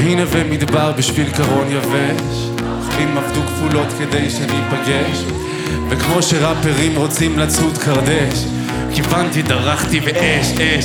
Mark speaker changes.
Speaker 1: והנה ומדבר בשביל קרון יבש, חיים עבדו כפולות כדי שניפגש, וכמו שראפרים רוצים לצוד קרדש, כיוונתי, דרכתי ואש, אש,